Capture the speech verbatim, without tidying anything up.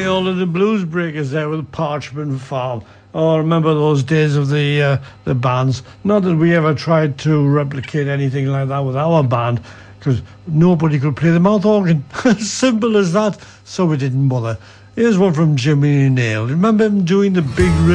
all of the Blues Breakers there with Parchment Farm. Oh, I remember those days of the uh, the bands. Not that we ever tried to replicate anything like that with our band, because nobody could play the mouth organ. Simple as that. So we didn't bother. Here's one from Jimmy Nail. Remember him doing the big